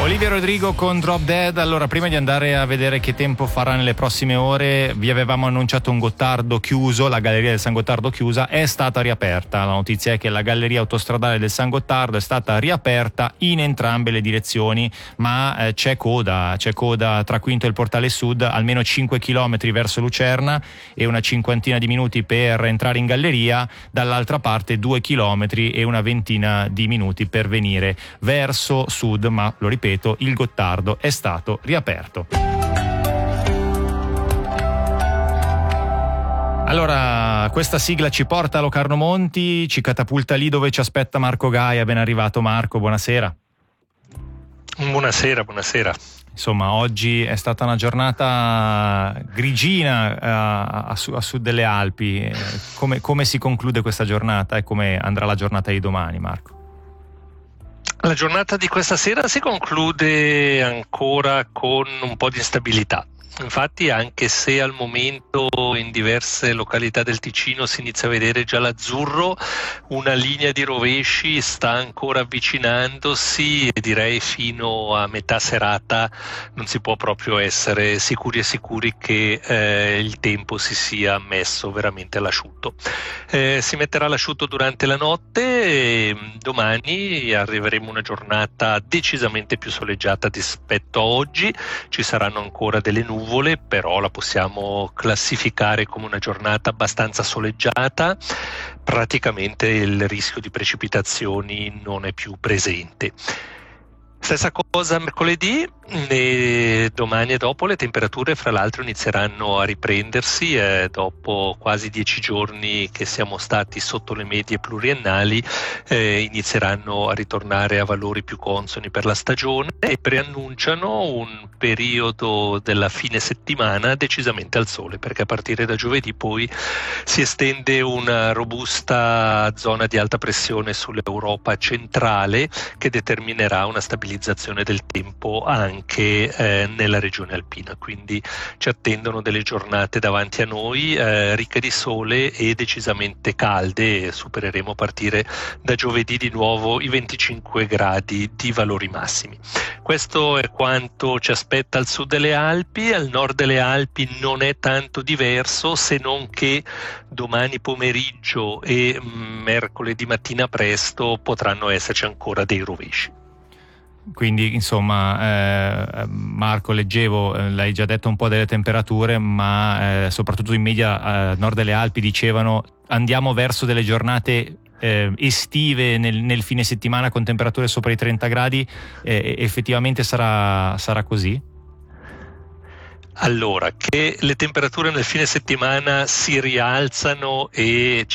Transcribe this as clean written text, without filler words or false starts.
Olivia Rodrigo con Drop Dead. Allora, prima di andare a vedere che tempo farà nelle prossime ore, vi avevamo annunciato un Gottardo chiuso, la galleria del San Gottardo chiusa, è stata riaperta. La notizia è che la galleria autostradale del San Gottardo è stata riaperta in entrambe le direzioni, ma c'è coda tra Quinto e il Portale Sud, almeno 5 chilometri verso Lucerna e una cinquantina di minuti per entrare in galleria, dall'altra parte 2 chilometri e una ventina di minuti per venire verso sud, ma lo ripeto, il Gottardo è stato riaperto. Allora, questa sigla ci porta a Locarno Monti, ci catapulta lì dove ci aspetta Marco Gaia. Ben arrivato Marco, buonasera. Buonasera. Insomma, oggi è stata una giornata grigina a sud delle Alpi. Come si conclude questa giornata e come andrà la giornata di domani, Marco? La giornata di questa sera si conclude ancora con un po' di instabilità. Infatti, anche se al momento in diverse località del Ticino si inizia a vedere già l'azzurro, una linea di rovesci sta ancora avvicinandosi e direi fino a metà serata non si può proprio essere sicuri che il tempo si sia messo veramente all'asciutto. Si metterà all'asciutto durante la notte e domani arriveremo a una giornata decisamente più soleggiata rispetto a oggi. Ci saranno ancora delle nuvole, però la possiamo classificare come una giornata abbastanza soleggiata. Praticamente il rischio di precipitazioni non è più presente. Stessa cosa mercoledì e domani e dopo le temperature fra l'altro inizieranno a riprendersi dopo quasi 10 giorni che siamo stati sotto le medie pluriennali, inizieranno a ritornare a valori più consoni per la stagione e preannunciano un periodo della fine settimana decisamente al sole, perché a partire da giovedì poi si estende una robusta zona di alta pressione sull'Europa centrale che determinerà una stabilizzazione del tempo anche nella regione alpina, quindi ci attendono delle giornate davanti a noi ricche di sole e decisamente calde, e supereremo a partire da giovedì di nuovo i 25 gradi di valori massimi. Questo è quanto ci aspetta al sud delle Alpi. Al nord delle Alpi non è tanto diverso, se non che domani pomeriggio e mercoledì mattina presto potranno esserci ancora dei rovesci. Quindi insomma Marco, leggevo, l'hai già detto un po' delle temperature, ma soprattutto in media nord delle Alpi dicevano andiamo verso delle giornate estive nel fine settimana con temperature sopra i 30 gradi, effettivamente sarà così? Allora, che le temperature nel fine settimana si rialzano e